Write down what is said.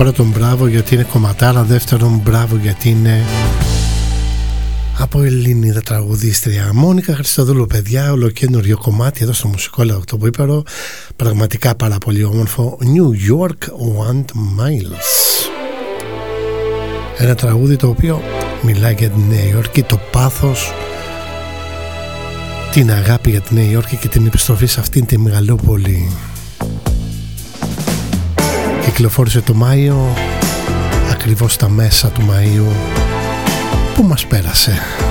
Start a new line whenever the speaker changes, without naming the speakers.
Πρώτον, μπράβο γιατί είναι κομματάρα. Δεύτερον, μπράβο γιατί είναι από Ελληνίδα τραγουδίστρια. Μόνικα Χριστοδούλου, παιδιά, ολοκένουργιο κομμάτι εδώ στο Μουσικόλαο το Ποίπερο. Πραγματικά πάρα πολύ όμορφο. New York Want Miles. Ένα τραγούδι το οποίο μιλάει για τη Νέα Υόρκη, το πάθος, την αγάπη για τη Νέα Υόρκη και την επιστροφή σε αυτήν τη μεγαλόπολη. Κυκλοφόρησε το Μάιο, ακριβώς στα μέσα του Μαΐου που μας πέρασε.